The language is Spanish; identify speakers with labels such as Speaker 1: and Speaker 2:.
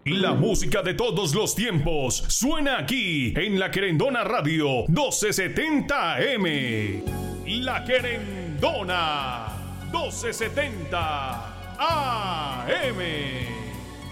Speaker 1: La música de todos los tiempos suena aquí en La Querendona Radio 1270 AM. La Querendona 1270 AM.